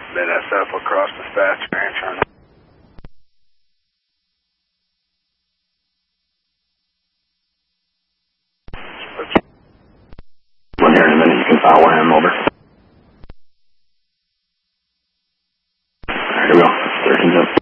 Been SF across the Fast Ranch on. One here in a minute, you can file where I am, over. Alright, here we go. 13's up.